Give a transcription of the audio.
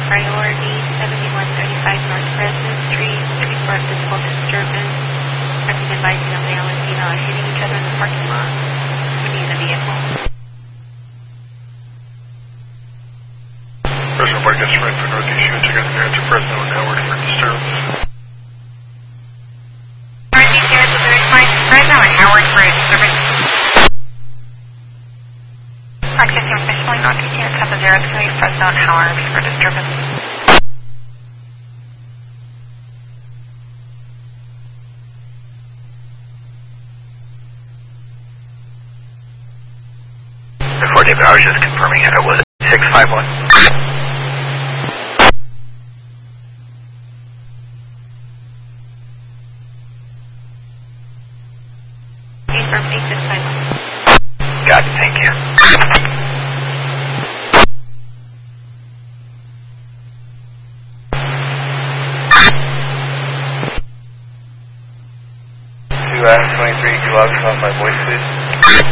priority 7135 North President Street to report physical disturbance. I've been advising of male and female are hitting each other in the parking lot. We need a vehicle. President White gets right for Northeast units against the to Fresno and Howard for disturbance. Northeast units to respond to Fresno and Howard for disturbance. Access officially Northeast units have a 0-3 Fresno and Howard for disturbance. Before David, I was just confirming it was 651. Confirm 8651. Got it, thank you. Two 23, 2 August on my voice, please.